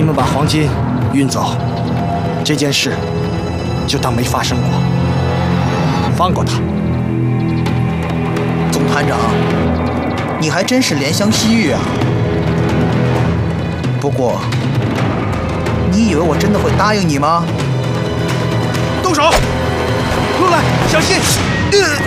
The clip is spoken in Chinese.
们把黄金运走，这件事就当没发生过，放过他。 总团长，你还真是怜香惜玉啊！不过，你以为我真的会答应你吗？ 动手！陆来，小心！